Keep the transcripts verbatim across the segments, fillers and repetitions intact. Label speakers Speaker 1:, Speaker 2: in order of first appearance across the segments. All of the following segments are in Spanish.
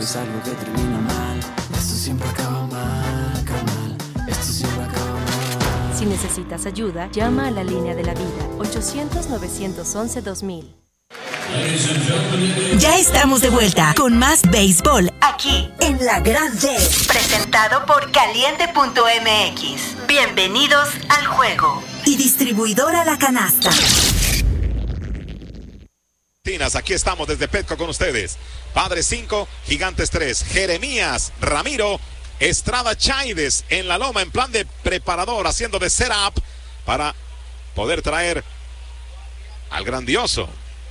Speaker 1: Es algo que termina mal, esto siempre acaba mal, acaba mal, esto siempre acaba mal.
Speaker 2: Si necesitas ayuda, llama a la línea de la vida, ochocientos, novecientos once, dos mil.
Speaker 3: Ya estamos de vuelta con más béisbol aquí en La Gran D. Presentado por Caliente punto M X. Bienvenidos al juego. Y distribuidora La Canasta.
Speaker 4: Aquí estamos desde Petco con ustedes. Padres cinco, Gigantes tres. Jeremías, Ramiro, Estrada, Chaides en la loma en plan de preparador, haciendo de setup para poder traer al grandioso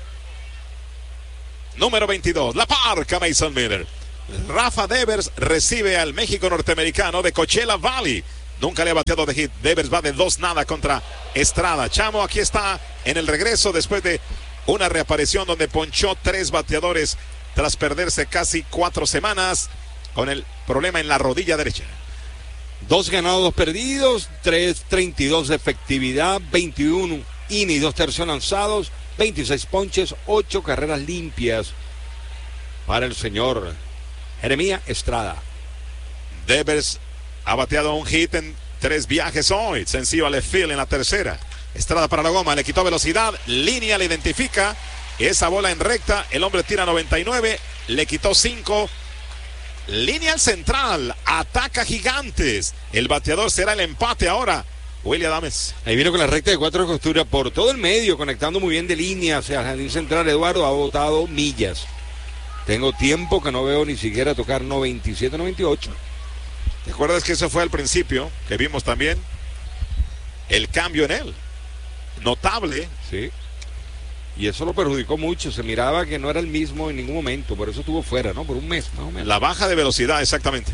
Speaker 4: número veintidós, la parca Mason Miller. Rafa Devers recibe al México norteamericano de Coachella Valley. Nunca le ha bateado de hit. Devers va de dos nada contra Estrada. Chamo aquí está en el regreso después de una reaparición donde ponchó tres bateadores tras perderse casi cuatro semanas con el problema en la rodilla derecha.
Speaker 5: Dos ganados, dos perdidos, tres treinta y dos de efectividad, veintiuno innings, dos tercios lanzados, veintiséis ponches, ocho carreras limpias para el señor Jeremías Estrada.
Speaker 4: Devers ha bateado un hit en tres viajes hoy, sencillo a left field en la tercera. Estrada para la goma, le quitó velocidad, línea le identifica, esa bola en recta, el hombre tira noventa y nueve, le quitó cinco, línea al central, ataca Gigantes, el bateador será el empate ahora, Willy Adames.
Speaker 5: Ahí vino con la recta de cuatro de costura por todo el medio, conectando muy bien de línea hacia el jardín central. Eduardo ha botado millas. Tengo tiempo que no veo ni siquiera tocar noventa y siete, noventa y ocho.
Speaker 4: ¿Te acuerdas que eso fue al principio? Que vimos también el cambio en él. Notable.
Speaker 5: Sí. Y eso lo perjudicó mucho. Se miraba que no era el mismo en ningún momento. Por eso estuvo fuera, ¿no? Por un mes más o menos.
Speaker 4: La baja de velocidad, exactamente.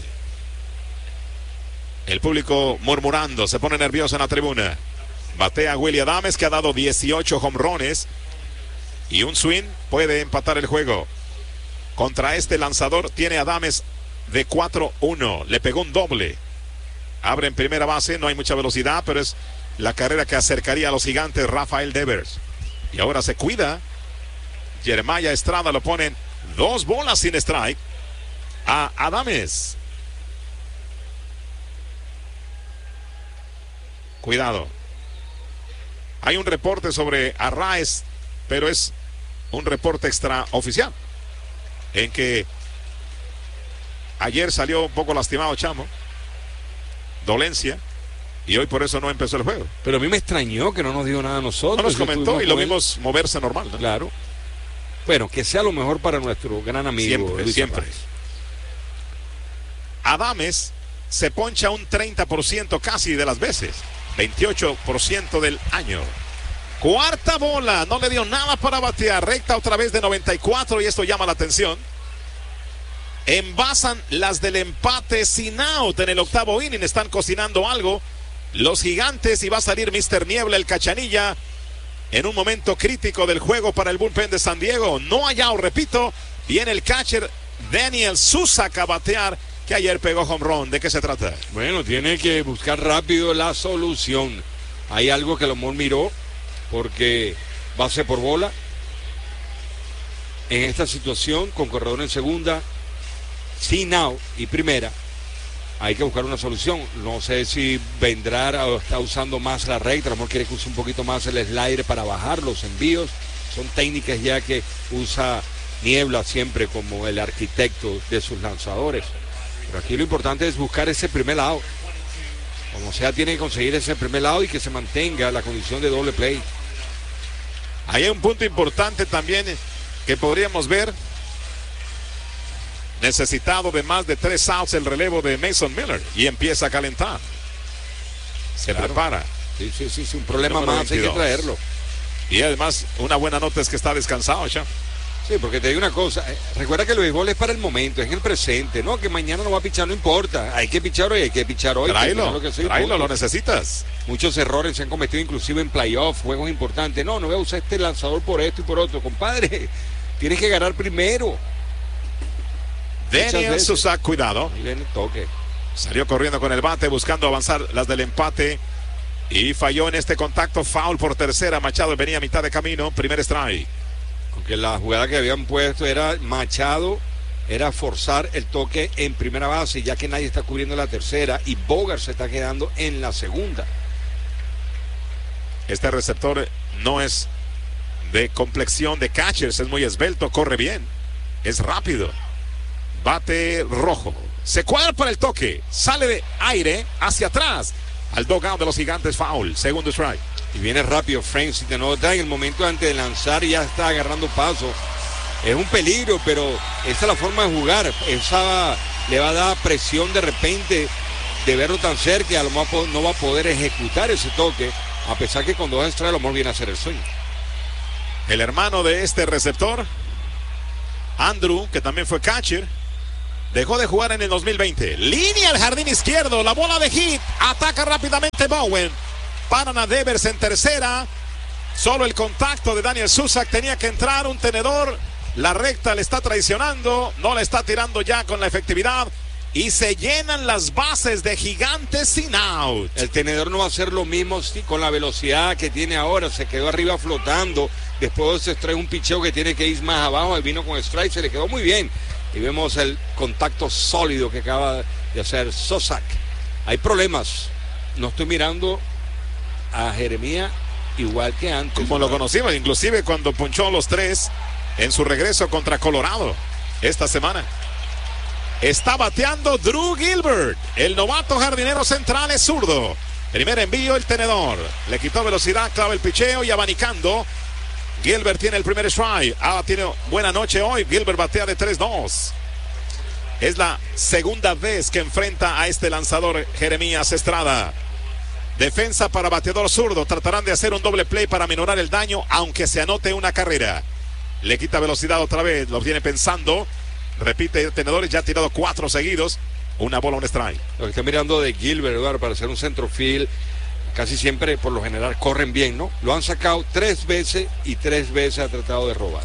Speaker 4: El público murmurando, se pone nervioso en la tribuna. Batea Willy Adames, que ha dado dieciocho jonrones. Y un swing puede empatar el juego. Contra este lanzador tiene Adames de cuatro uno. Le pegó un doble. Abre en primera base, no hay mucha velocidad, pero es la carrera que acercaría a los Gigantes Rafael Devers. Y ahora se cuida. Jeremiah Estrada lo ponen dos bolas sin strike a Adames. Cuidado. Hay un reporte sobre Arraez, pero es un reporte extraoficial, en que ayer salió un poco lastimado Chamo, dolencia, y hoy por eso no empezó el juego.
Speaker 5: Pero a mí me extrañó que no nos dijo nada a nosotros.
Speaker 4: No nos comentó y lo vimos moverse normal, ¿no?
Speaker 5: Claro. Bueno, que sea lo mejor para nuestro gran amigo.
Speaker 4: Siempre,
Speaker 5: Luis
Speaker 4: siempre.
Speaker 5: Arraez.
Speaker 4: Adames se poncha un treinta por ciento casi de las veces, veintiocho por ciento del año. Cuarta bola, no le dio nada para batear, recta otra vez de noventa y cuatro, y esto llama la atención. Envasan las del empate sin out en el octavo inning, están cocinando algo los Gigantes y va a salir mister Niebla, el Cachanilla, en un momento crítico del juego para el bullpen de San Diego. No hay out, repito, viene el catcher Daniel Susac a batear, que ayer pegó home run. ¿De qué se trata?
Speaker 5: Bueno, tiene que buscar rápido la solución. Hay algo que Lomón miró, porque base por bola en esta situación con corredor en segunda, sin out y primera, hay que buscar una solución. No sé si vendrá o está usando más la recta, a lo mejor quiere que use un poquito más el slider para bajar los envíos. Son técnicas ya que usa Niebla siempre como el arquitecto de sus lanzadores. Pero aquí lo importante es buscar ese primer lado. Como sea, tiene que conseguir ese primer lado y que se mantenga la condición de doble play.
Speaker 4: Ahí hay un punto importante también que podríamos ver. Necesitado de más de tres outs el relevo de Mason Miller y empieza a calentar. Se
Speaker 5: claro.
Speaker 4: prepara.
Speaker 5: Sí, sí, sí, sí, un problema más, hay que traerlo.
Speaker 4: Y además, una buena nota es que está descansado ya.
Speaker 5: Sí, porque te digo una cosa, eh, recuerda que el béisbol es para el momento, es en el presente, no que mañana no va a pichar, no importa, hay que pichar hoy, hay que pichar hoy.
Speaker 4: Tráelo,
Speaker 5: lo que sea,
Speaker 4: tráelo, lo necesitas.
Speaker 5: Muchos errores se han cometido inclusive en playoff, juegos importantes. No, no voy a usar este lanzador por esto y por otro, compadre, tienes que ganar primero.
Speaker 4: Daniel Susac, cuidado.
Speaker 5: Ahí viene el toque.
Speaker 4: Salió corriendo con el bate, buscando avanzar las del empate. Y falló en este contacto, foul por tercera. Machado venía a mitad de camino, primer strike.
Speaker 5: Porque la jugada que habían puesto era Machado era forzar el toque en primera base, ya que nadie está cubriendo la tercera y Bogart se está quedando en la segunda.
Speaker 4: Este receptor no es de complexión de catchers, es muy esbelto, corre bien, es rápido. Bate rojo, se cuadra para el toque, sale de aire hacia atrás. Al dugout de los Gigantes, foul, segundo strike.
Speaker 5: Y viene rápido Frank, si te notas en el momento antes de lanzar ya está agarrando paso. Es un peligro, pero esa es la forma de jugar. Esa le va a dar presión de repente de verlo tan cerca y a lo mejor no va a poder ejecutar ese toque, a pesar que con dos strikes a lo mejor viene a hacer el swing.
Speaker 4: El hermano de este receptor, Andrew, que también fue catcher, dejó de jugar en el dos mil veinte. Línea al jardín izquierdo, la bola de hit, ataca rápidamente Bowen. Paran a Devers en tercera. Solo el contacto de Daniel Susac tenía que entrar, un tenedor. La recta le está traicionando, no le está tirando ya con la efectividad. Y se llenan las bases de Gigantes sin out.
Speaker 5: El tenedor no va a hacer lo mismo sí, con la velocidad que tiene ahora. Se quedó arriba flotando. Después se extrae un picheo que tiene que ir más abajo. Él vino con strike, se le quedó muy bien. Y vemos el contacto sólido que acaba de hacer Susac. Hay problemas. No estoy mirando a Jeremías igual que antes.
Speaker 4: Como lo conocimos, inclusive cuando ponchó los tres en su regreso contra Colorado esta semana. Está bateando Drew Gilbert. El novato jardinero central es zurdo. Primer envío, el tenedor. Le quitó velocidad, clava el picheo y abanicando. Gilbert tiene el primer strike. Ah, tiene buena noche hoy. Gilbert batea de tres dos. Es la segunda vez que enfrenta a este lanzador Jeremías Estrada. Defensa para bateador zurdo. Tratarán de hacer un doble play para minorar el daño, aunque se anote una carrera. Le quita velocidad otra vez. Lo viene pensando. Repite tenedores. Ya ha tirado cuatro seguidos. Una bola, un strike.
Speaker 5: Lo que está mirando de Gilbert, Eduardo, para hacer un centrofield. Casi siempre, por lo general, corren bien, ¿no? Lo han sacado tres veces y tres veces ha tratado de robar.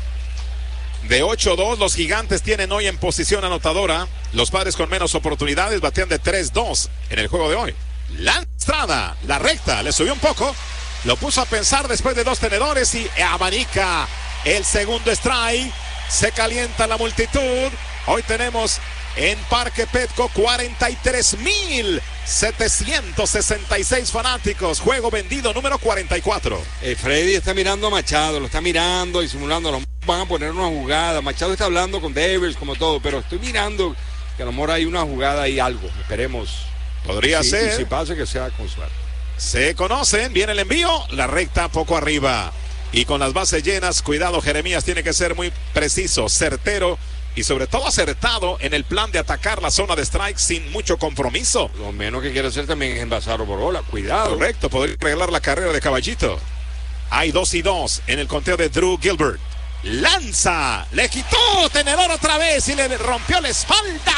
Speaker 4: De ocho dos, los Gigantes tienen hoy en posición anotadora. Los Padres con menos oportunidades batean de tres dos en el juego de hoy. La Estrada, la recta, le subió un poco. Lo puso a pensar después de dos tenedores y abanica el segundo strike. Se calienta la multitud. Hoy tenemos en Parque Petco cuarenta y tres mil setecientos sesenta y seis fanáticos. Juego vendido número cuarenta y cuatro.
Speaker 5: Eh, Freddy está mirando a Machado, lo está mirando y simulando. Lo van a poner una jugada. Machado está hablando con Devers como todo, pero estoy mirando que a lo mejor hay una jugada y algo. Esperemos.
Speaker 4: Podría
Speaker 5: sí,
Speaker 4: ser.
Speaker 5: Y si pasa, que sea con suerte.
Speaker 4: Se conocen, viene el envío, la recta poco arriba. Y con las bases llenas, cuidado, Jeremías tiene que ser muy preciso, certero y sobre todo acertado en el plan de atacar la zona de strike sin mucho compromiso.
Speaker 5: Lo menos que quiere hacer también es envasarlo por bola, cuidado.
Speaker 4: Correcto, podría regalar la carrera de Caballito. Hay dos y dos en el conteo de Drew Gilbert. Lanza, le quitó tenedor otra vez y le rompió la espalda.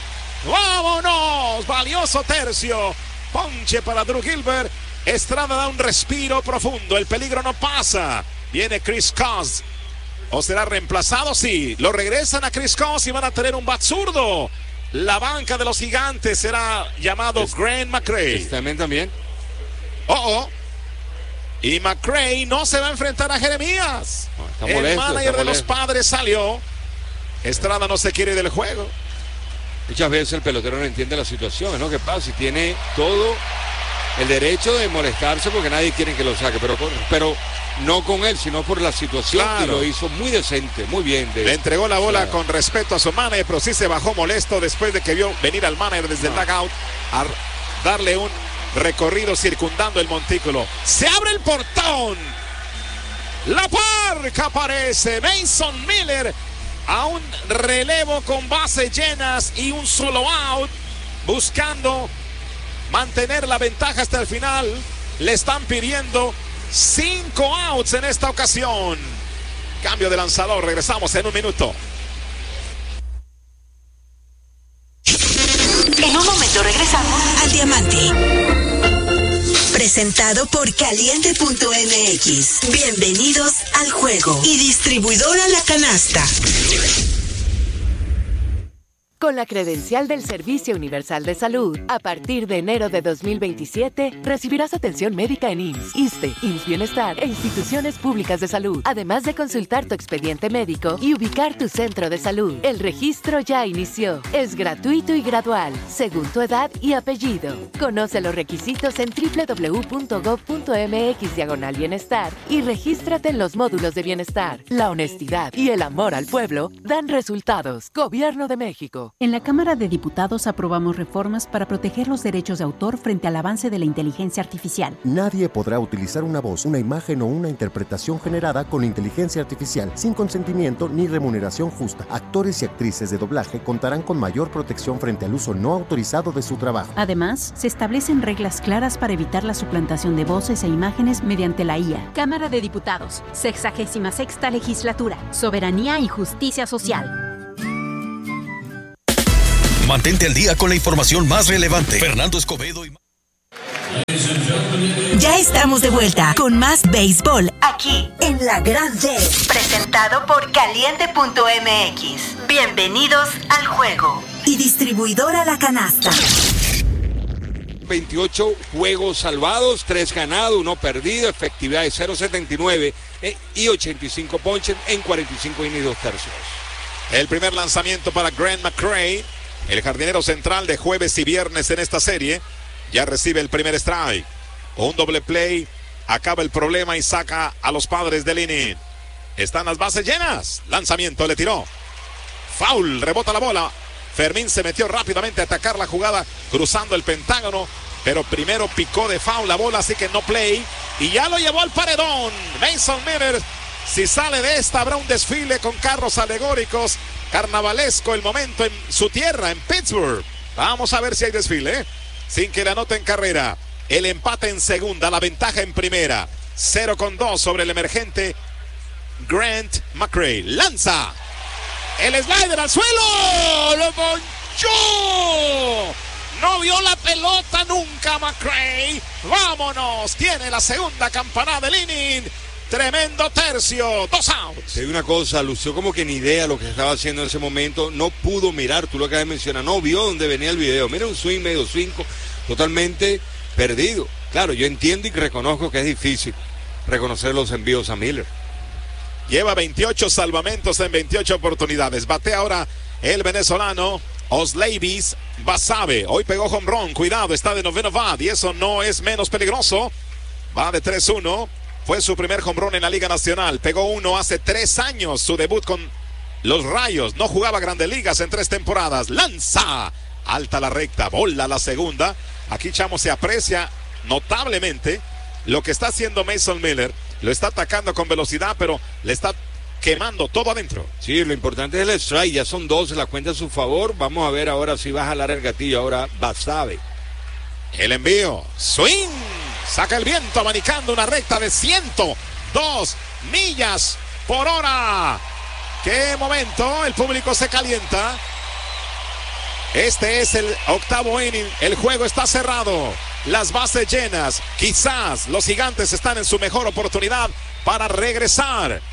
Speaker 4: ¡Vámonos! Valioso tercio. Ponche para Drew Gilbert. Estrada da un respiro profundo. El peligro no pasa. Viene Chris Cos. ¿O será reemplazado? Sí. Lo regresan a Chris Cos y van a tener un bat zurdo. La banca de los Gigantes será llamado es, Grant McCray.
Speaker 5: También, también.
Speaker 4: Oh, oh. Y McCray no se va a enfrentar a Jeremías.
Speaker 5: No, está
Speaker 4: el
Speaker 5: molesto,
Speaker 4: manager
Speaker 5: está
Speaker 4: de
Speaker 5: molesto.
Speaker 4: los Padres salió. Estrada no se quiere ir del juego.
Speaker 5: Muchas veces el pelotero no entiende la situación, ¿no? ¿Qué pasa? Si tiene todo el derecho de molestarse porque nadie quiere que lo saque, pero, pero no con él, sino por la situación. Claro. Y lo hizo muy decente, muy bien. De,
Speaker 4: Le entregó la bola
Speaker 5: claro.
Speaker 4: con respeto a su manager, pero sí se bajó molesto después de que vio venir al manager desde no. el dugout a darle un recorrido circundando el montículo. Se abre el portón. La Parca aparece. Mason Miller a un relevo con bases llenas y un solo out, buscando mantener la ventaja hasta el final. Le están pidiendo cinco outs en esta ocasión. Cambio de lanzador, regresamos en un minuto.
Speaker 3: En un momento regresamos al Diamante. Presentado por Caliente punto M X. Bienvenidos al juego. Y distribuidora La Canasta.
Speaker 2: Con la credencial del Servicio Universal de Salud, a partir de enero de dos mil veintisiete, recibirás atención médica en I M S S, ISSSTE, I M S S Bienestar e instituciones públicas de salud, además de consultar tu expediente médico y ubicar tu centro de salud. El registro ya inició. Es gratuito y gradual, según tu edad y apellido. Conoce los requisitos en doble u doble u doble u punto gov punto mx diagonal bienestar y regístrate en los módulos de bienestar. La honestidad y el amor al pueblo dan resultados. Gobierno de México.
Speaker 6: En la Cámara de Diputados aprobamos reformas para proteger los derechos de autor frente al avance de la inteligencia artificial.
Speaker 7: Nadie podrá utilizar una voz, una imagen o una interpretación generada con inteligencia artificial sin consentimiento ni remuneración justa. Actores y actrices de doblaje contarán con mayor protección frente al uso no autorizado de su trabajo.
Speaker 6: Además, se establecen reglas claras para evitar la suplantación de voces e imágenes mediante la I A.
Speaker 8: Cámara de Diputados, sexagésima sexta legislatura, soberanía y justicia social.
Speaker 9: Mantente al día con la información más relevante. Fernando Escobedo y...
Speaker 3: Ya estamos de vuelta con más béisbol aquí en La Gran D, presentado por Caliente punto m x. Bienvenidos al juego. Y distribuidora La Canasta.
Speaker 5: veintiocho juegos salvados, tres ganados, uno perdido, efectividad de cero punto setenta y nueve eh, y ochenta y cinco ponches en cuarenta y cinco innings y dos tercios.
Speaker 4: El primer lanzamiento para Grant McCray, el jardinero central de jueves y viernes en esta serie. Ya recibe el primer strike. Un doble play, acaba el problema y saca a los Padres del inning. Están las bases llenas. Lanzamiento, le tiró. Foul, rebota la bola. Fermín se metió rápidamente a atacar la jugada, cruzando el pentágono, pero primero picó de foul la bola, así que no play. Y ya lo llevó al paredón. Mason Miller, si sale de esta, habrá un desfile con carros alegóricos. Carnavalesco el momento en su tierra, en Pittsburgh. Vamos a ver si hay desfile, ¿eh? Sin que le anoten carrera. El empate en segunda, la ventaja en primera. cero con dos sobre el emergente Grant McCray. Lanza. El slider al suelo. Lo ponchó. No vio la pelota nunca McCray. Vámonos. Tiene la segunda campanada del inning. Tremendo tercio. Dos outs.
Speaker 5: Te digo una cosa, lució como que ni idea lo que estaba haciendo en ese momento. No pudo mirar, tú lo acabas de mencionar. No vio dónde venía el video. Mira un swing medio cinco. Totalmente perdido. Claro, yo entiendo y reconozco que es difícil reconocer los envíos a Miller.
Speaker 4: Lleva veintiocho salvamentos en veintiocho oportunidades. Batea ahora el venezolano Osleivis Basabe. Hoy pegó home run. Cuidado, está de noveno bat y eso no es menos peligroso. Va de tres uno. Fue su primer home run en la Liga Nacional. Pegó uno hace tres años. Su debut con los Rayos. No jugaba Grandes Ligas en tres temporadas. Lanza. Alta la recta. Bola la segunda. Aquí, Chamo, se aprecia notablemente lo que está haciendo Mason Miller. Lo está atacando con velocidad, pero le está quemando todo adentro.
Speaker 5: Sí, lo importante es el strike. Ya son dos, la cuenta a su favor. Vamos a ver ahora si va a jalar el gatillo. Ahora Basabe.
Speaker 4: El envío. Swing. Saca el viento abanicando una recta de ciento dos millas por hora. ¡Qué momento! El público se calienta. Este es el octavo inning. El juego está cerrado. Las bases llenas. Quizás los Gigantes están en su mejor oportunidad para regresar.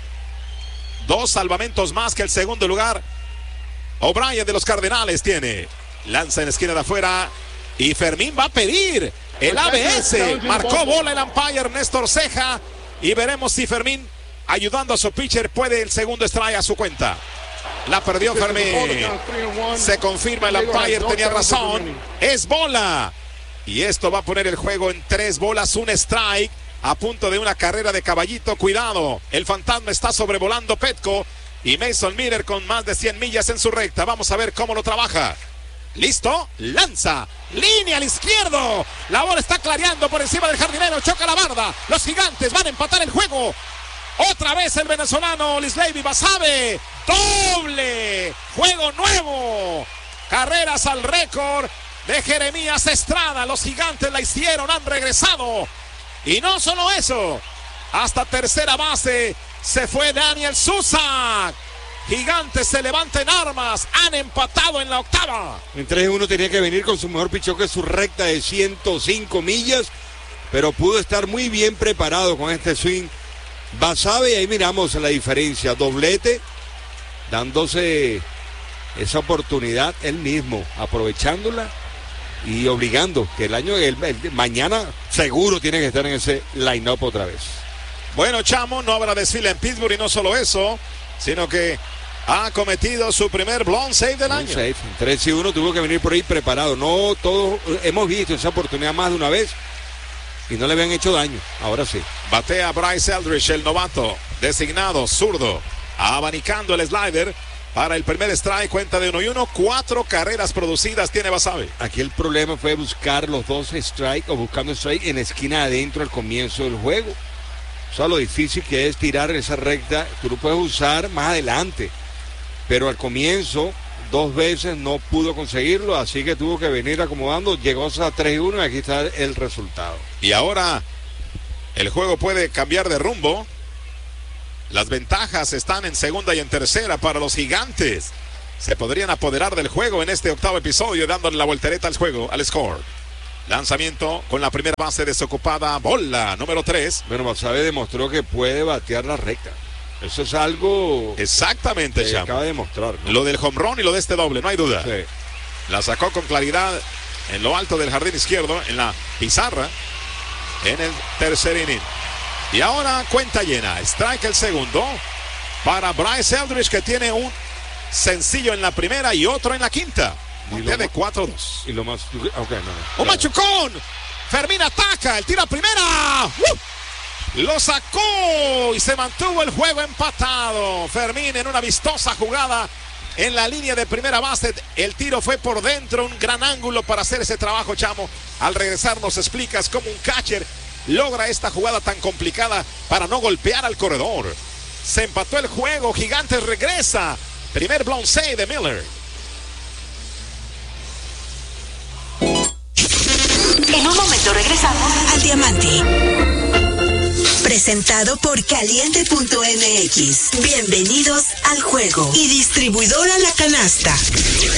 Speaker 4: Dos salvamentos más que el segundo lugar. O'Brien de los Cardenales tiene. Lanza en la esquina de afuera. Y Fermín va a pedir el A B S. Marcó bola el umpire Néstor Ceja. Y veremos si Fermín, ayudando a su pitcher, puede el segundo strike a su cuenta. La perdió Fermín. Se confirma, el umpire tenía razón. Es bola. Y esto va a poner el juego en tres bolas, un strike. A punto de una carrera de caballito. Cuidado. El fantasma está sobrevolando Petco. Y Mason Miller con más de cien millas en su recta. Vamos a ver cómo lo trabaja. Listo, lanza, línea al izquierdo. La bola está clareando por encima del jardinero. Choca la barda. Los Gigantes van a empatar el juego. Otra vez el venezolano Osleivis Basabe. Doble. Juego nuevo. Carreras al récord de Jeremías Estrada. Los Gigantes la hicieron, han regresado. Y no solo eso. Hasta tercera base se fue Daniel Susac. Gigantes se levanta en armas. Han empatado en la octava.
Speaker 5: En tres uno tenía que venir con su mejor pichón, que es su recta de ciento cinco millas. Pero pudo estar muy bien preparado con este swing. Basabe, y ahí miramos la diferencia. Doblete, dándose esa oportunidad él mismo, aprovechándola y obligando que el año, el, el, mañana seguro tiene que estar en ese line-up otra vez.
Speaker 4: Bueno, Chamo, no habrá desfile en Pittsburgh y no solo eso, sino que ha cometido su primer blown save del año.
Speaker 5: Safe. tres y uno tuvo que venir por ahí preparado. No todos hemos visto esa oportunidad más de una vez y no le habían hecho daño. Ahora sí.
Speaker 4: Batea Bryce Eldridge, el novato, designado zurdo, abanicando el slider para el primer strike, cuenta de uno y uno, cuatro carreras producidas tiene Basabe.
Speaker 5: Aquí el problema fue buscar los dos strike o buscando strike en la esquina adentro al comienzo del juego. O sea, lo difícil que es tirar esa recta, tú lo puedes usar más adelante, pero al comienzo dos veces no pudo conseguirlo, así que tuvo que venir acomodando, llegó a tres y uno y aquí está el resultado.
Speaker 4: Y ahora el juego puede cambiar de rumbo. Las ventajas están en segunda y en tercera para los Gigantes. Se podrían apoderar del juego en este octavo episodio, dándole la voltereta al juego, al score. Lanzamiento con la primera base desocupada, bola número tres.
Speaker 5: Bueno, Basabe demostró que puede batear la recta. Eso es algo
Speaker 4: exactamente
Speaker 5: que acaba de demostrar, ¿no?
Speaker 4: Lo del home run y lo de este doble, no hay duda.
Speaker 5: Sí.
Speaker 4: La sacó con claridad en lo alto del jardín izquierdo, en la pizarra, en el tercer inning. Y ahora cuenta llena, strike el segundo para Bryce Eldridge, que tiene un sencillo en la primera y otro en la quinta. De cuatro dos.
Speaker 5: Y lo más... Okay, no, no.
Speaker 4: Un machucón. Fermín ataca, el tiro a primera. ¡Uh! Lo sacó y se mantuvo el juego empatado. Fermín en una vistosa jugada en la línea de primera base. El tiro fue por dentro, un gran ángulo para hacer ese trabajo, Chamo. Al regresar nos explicas cómo un catcher logra esta jugada tan complicada para no golpear al corredor. Se empató el juego, Gigantes regresa. Primer blown save de Miller.
Speaker 3: En un momento regresamos al Diamante. Presentado por Caliente punto M X. Bienvenidos al juego. Y distribuidora La Canasta.